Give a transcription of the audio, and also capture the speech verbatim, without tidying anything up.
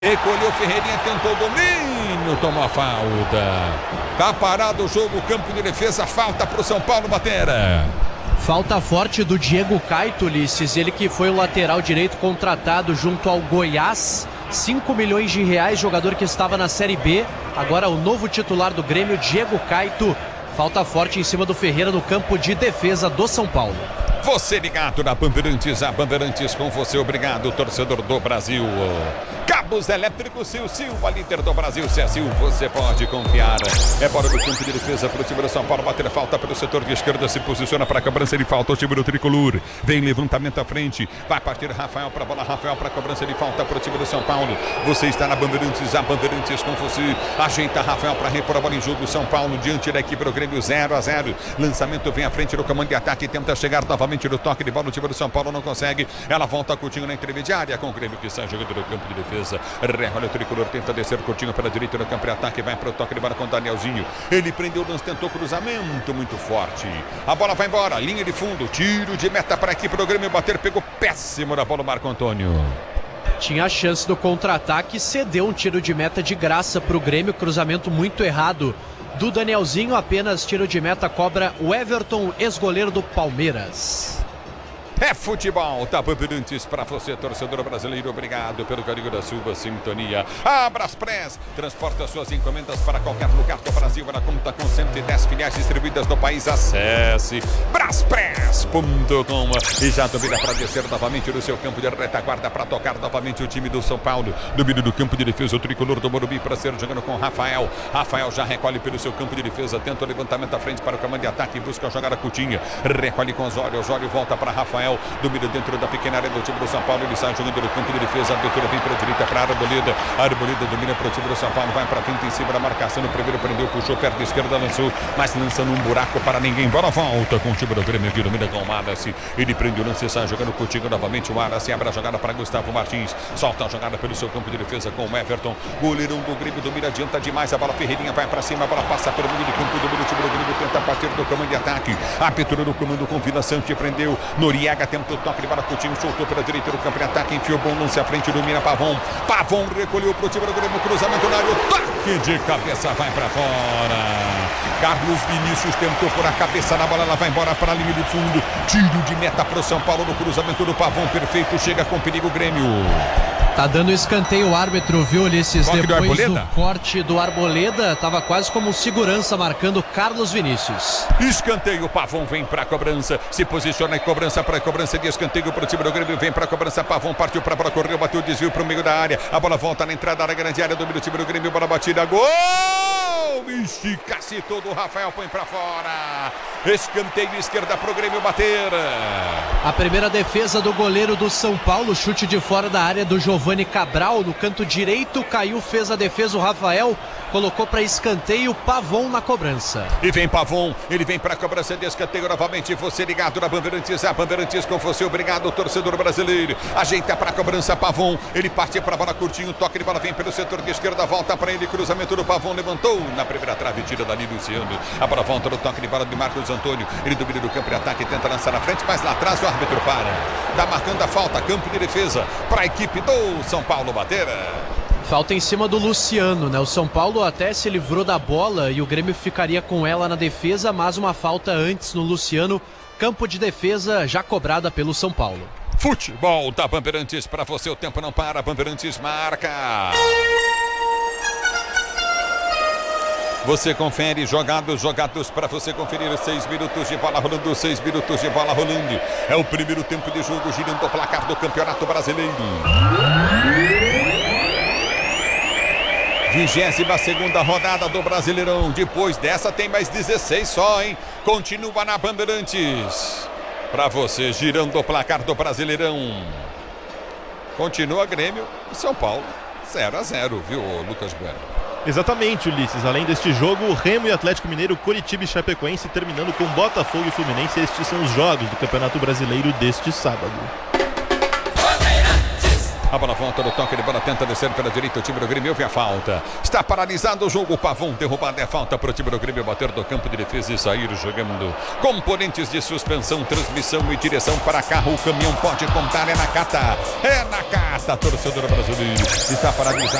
Recolheu Ferreirinha, tentou o domínio, tomou a falta. Tá parado o jogo, campo de defesa, falta pro São Paulo bater. Falta forte do Diego Caito, Ulisses, ele que foi o lateral direito contratado junto ao Goiás. cinco milhões de reais, jogador que estava na Série B. Agora o novo titular do Grêmio, Diego Caito. Falta forte em cima do Ferreira no campo de defesa do São Paulo. Você ligado na Bandeirantes, a Bandeirantes com você, obrigado, torcedor do Brasil. Cabos elétricos Sil Silva, líder do Brasil, C S U, você pode confiar. É bola do campo de defesa para o time do São Paulo, bater a falta pelo setor de esquerda, se posiciona para a cobrança de falta, o time do Tricolor. Vem levantamento à frente, vai partir Rafael para a bola, Rafael para a cobrança de falta para o time do São Paulo. Você está na Bandeirantes, a Bandeirantes com você. Ajeita Rafael para repor a bola em jogo, São Paulo diante da equipe do Grêmio, zero a zero. Lançamento vem à frente do comando de ataque, tenta chegar novamente no toque de bola, o time do São Paulo não consegue. Ela volta Coutinho na intermediária com o Grêmio que sai jogando no campo de defesa. Olha o Tricolor, tenta descer Coutinho pela direita no campo de ataque, vai para o toque de bola com o Danielzinho. Ele prendeu o lance, tentou cruzamento muito forte. A bola vai embora, linha de fundo, tiro de meta para a equipe do Grêmio bater, pegou péssimo na bola o Marco Antônio. Tinha a chance do contra-ataque, cedeu um tiro de meta de graça para o Grêmio, cruzamento muito errado do Danielzinho, apenas tiro de meta cobra o Everton, ex-goleiro do Palmeiras. É futebol, tá Bandeirantes para você, torcedor brasileiro, obrigado pelo carinho da sua sintonia. A Braspress transporta suas encomendas para qualquer lugar do Brasil, ela conta com cento e dez filiais distribuídas no país. Acesse braspress ponto com e já domina para descer novamente no seu campo de retaguarda para tocar novamente o time do São Paulo. Domínio do campo de defesa, o Tricolor do Morumbi para ser jogando com Rafael. Rafael já recolhe pelo seu campo de defesa, tenta o levantamento à frente para o comando de ataque, busca a jogada Coutinho, recolhe com Osório, Osório volta para Rafael. Domina dentro da pequena área do time do São Paulo. Ele sai jogando no campo de defesa. A abertura vem para a direita para a Arboleda. A Arboleda domina para o time do São Paulo. Vai para frente em cima da marcação. No primeiro prendeu, puxou perto da esquerda, lançou, mas lança num buraco para ninguém. Bola volta com o time do Grêmio que domina com o Wallace. Ele prende o lance, sai jogando contigo novamente. O Wallace abre a jogada para Gustavo Martins. Solta a jogada pelo seu campo de defesa com o Everton. Goleirão do Grêmio domina, adianta demais. A bola Ferreirinha vai para cima. A bola passa pelo meio de campo. Domina o time do Grêmio. Tenta partir do comando de ataque. A abertura do comando com Vila Sante. Prendeu. Noriega tenta o toque de bola. Coutinho soltou pela direita do campo de ataque, enfiou bom lance à frente, domina Pavon. Pavon recolheu pro time do Grêmio, cruzamento na área, toque de cabeça, vai para fora. Carlos Vinícius tentou por a cabeça na bola, ela vai embora para a linha de fundo. Tiro de meta pro São Paulo no cruzamento do Pavon, perfeito, chega com perigo o Grêmio. Tá dando escanteio o árbitro, viu, Ulisses? Toque Depois do, do corte do Arboleda, tava quase como segurança marcando Carlos Vinícius. Escanteio, Pavon vem pra cobrança, se posiciona em cobrança para cobrança de escanteio pro time do Grêmio, vem pra cobrança, Pavon partiu pra bola, correu, bateu, desvio pro meio da área, a bola volta na entrada da grande área, domina o time do Grêmio, bola batida, gol! Estica-se todo, o Rafael põe pra fora. Escanteio esquerda pro Grêmio bater. A primeira defesa do goleiro do São Paulo, chute de fora da área do Giovani Cabral, no canto direito, caiu, fez a defesa o Rafael, colocou para escanteio, Pavon na cobrança. E vem Pavon, ele vem para a cobrança de escanteio novamente, você ligado na Bandeirantes, a Bandeirantes com você, obrigado torcedor brasileiro. Ajeita para a cobrança Pavon, ele parte para a bola curtinho, toque de bola vem pelo setor de esquerda, volta para ele, cruzamento do Pavon, levantou na primeira trave, tira dali Luciano. A bola volta no toque de bola de Marcos Antônio, ele domina do campo de ataque, tenta lançar na frente, mas lá atrás o árbitro para. Tá marcando a falta, campo de defesa para a equipe do São Paulo bater. Falta em cima do Luciano, né? O São Paulo até se livrou da bola e o Grêmio ficaria com ela na defesa, mas uma falta antes no Luciano. Campo de defesa já cobrada pelo São Paulo. Futebol da Bandeirantes para você, o tempo não para, Bandeirantes marca. Você confere jogados, jogados para você conferir. Seis minutos de bola rolando, seis minutos de bola rolando. É o primeiro tempo de jogo, girando o placar do Campeonato Brasileiro. vigésima segunda rodada do Brasileirão. Depois dessa tem mais dezesseis só, hein? Continua na Bandeirantes. Para você, girando o placar do Brasileirão. Continua Grêmio e São Paulo. zero a zero, viu, Lucas Bueno? Exatamente, Ulisses. Além deste jogo, o Remo e Atlético Mineiro, Coritiba e Chapecoense terminando com Botafogo e Fluminense. Estes são os jogos do Campeonato Brasileiro deste sábado. A bola volta no toque de bola, tenta descer pela direita. O time do Grêmio ouve a falta. Está paralisado o jogo. O Pavão derrubado, é falta para o time do Grêmio bater do campo de defesa e sair jogando. Componentes de suspensão, transmissão e direção para carro. O caminhão pode contar, é na Cata. É na Cata, torcedor brasileiro. Está paralisado.